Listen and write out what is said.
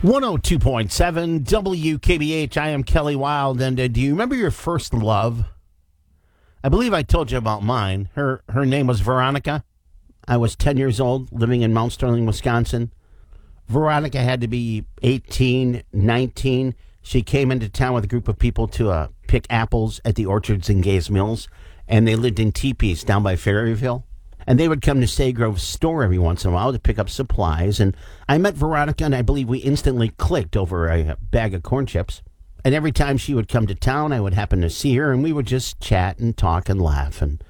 102.7 WKBH. I am Kelly Wild. And do you remember your first love? I believe I told you about mine. Her name was Veronica. I was 10 years old, living in Mount Sterling, Wisconsin. Veronica had to be 18, 19. She came into town with a group of people to pick apples at the orchards in Gays Mills, and they lived in teepees down by Ferryville. And they would come to Saygrove's store every once in a while to pick up supplies. And I met Veronica, and I believe we instantly clicked over a bag of corn chips. And every time she would come to town, I would happen to see her, and we would just chat and talk and laugh. And